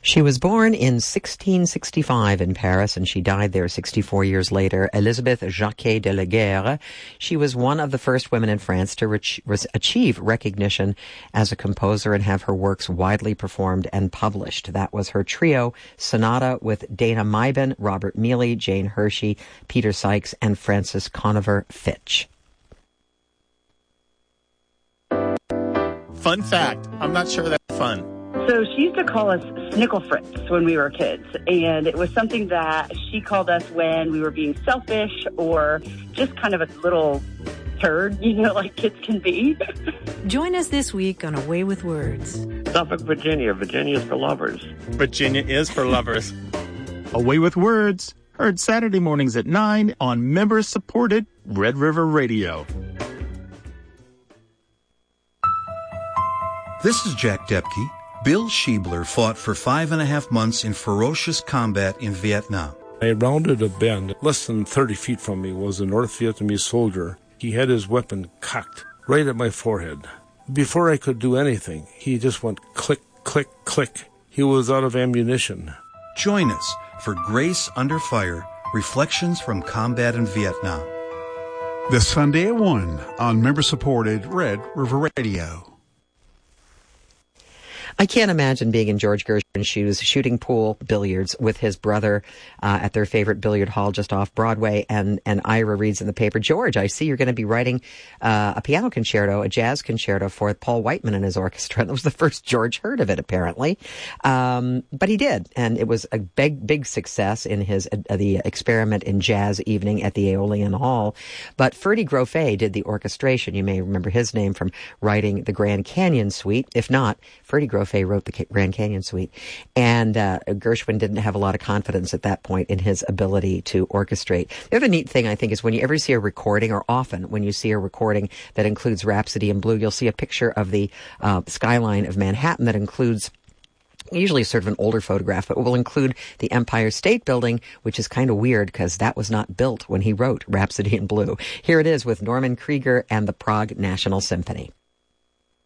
She was born in 1665 in Paris, and she died there 64 years later. Elisabeth Jacquet de la Guerre. She was one of the first women in France to achieve recognition as a composer and have her works widely performed and published. That was her trio sonata with Dana Meiben, Robert Mealy, Jane Hershey, Peter Sykes, and Francis Conover Fitch. Fun fact. I'm not sure that's fun. So she used to call us Snickle Fritz when we were kids, and it was something that she called us when we were being selfish or just kind of a little turd, like kids can be. Join us this week on Away with Words. Suffolk, Virginia. Virginia is for lovers. Virginia is for lovers. Away with Words, heard Saturday mornings at 9 on member-supported Red River Radio. This is Jack Depke. Bill Schiebler fought for 5.5 months in ferocious combat in Vietnam. I rounded a bend. Less than 30 feet from me was a North Vietnamese soldier. He had his weapon cocked right at my forehead. Before I could do anything, he just went click, click, click. He was out of ammunition. Join us for Grace Under Fire, Reflections from Combat in Vietnam. This Sunday at 1 on member-supported Red River Radio. I can't imagine being in George Gershwin's shoes, shooting pool billiards with his brother at their favorite billiard hall just off Broadway. And Ira reads in the paper, George, I see you're going to be writing a piano concerto, a jazz concerto for Paul Whiteman and his orchestra. That was the first George heard of it, apparently. But he did. And it was a big success in his the Experiment in Jazz evening at the Aeolian Hall. But Ferdy Grofé did the orchestration. You may remember his name from writing the Grand Canyon Suite. If not, Ferdy Grofé wrote the Grand Canyon Suite. And Gershwin didn't have a lot of confidence at that point in his ability to orchestrate. The other neat thing, I think, is when you ever see a recording, or often when you see a recording that includes Rhapsody in Blue, you'll see a picture of the skyline of Manhattan that includes usually sort of an older photograph, but will include the Empire State Building, which is kind of weird because that was not built when he wrote Rhapsody in Blue. Here it is with Norman Krieger and the Prague National Symphony.